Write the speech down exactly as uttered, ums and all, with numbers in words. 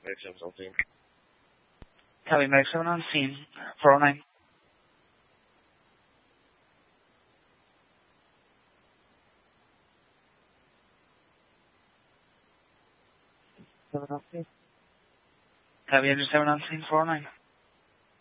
seven seventeen. Copy, Mag seven on scene, four oh nine. seven on scene. Copy, Engine seven on scene, four oh nine.